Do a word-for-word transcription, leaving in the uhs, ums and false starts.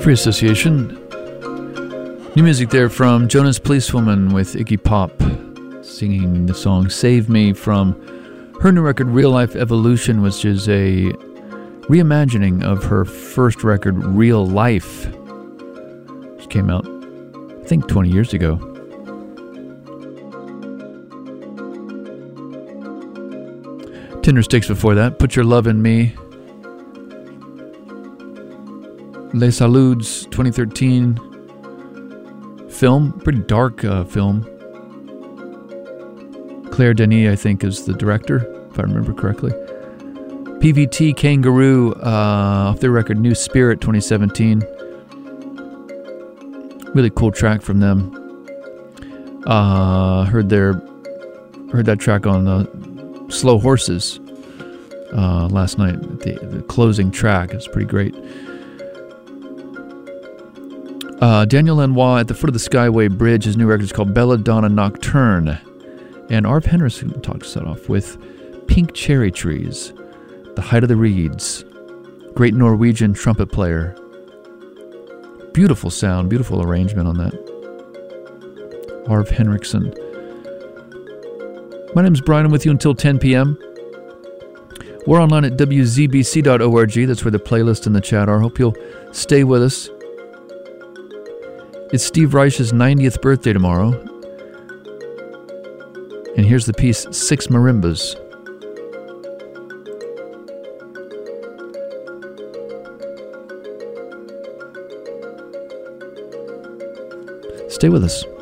Free association. New music there from Jonas Policewoman with Iggy Pop singing the song Save Me from her new record Real Life Evolution, which is a reimagining of her first record Real Life, which came out I think twenty years ago. Tindersticks before that, Put Your Love in Me. Les Saludes, twenty thirteen film, pretty dark uh, film. Claire Denis, I think, is the director, if I remember correctly. P V T Kangaroo, uh, off their record New Spirit, twenty seventeen. Really cool track from them. Uh, heard their, heard that track on uh, Slow Horses uh, last night. The, the closing track is pretty great. Uh, Daniel Lanois at the foot of the Skyway Bridge. His new record is called Belladonna Nocturne. And Arv Henriksen talks that off with Pink Cherry Trees, The Height of the Reeds. Great Norwegian trumpet player. Beautiful sound, beautiful arrangement on that. Arv Henriksen. My name is Brian. I'm with you until ten p.m. We're online at w z b c dot org. That's where the playlist and the chat are. Hope you'll stay with us. It's Steve Reich's ninetieth birthday tomorrow. And here's the piece, Six Marimbas. Stay with us.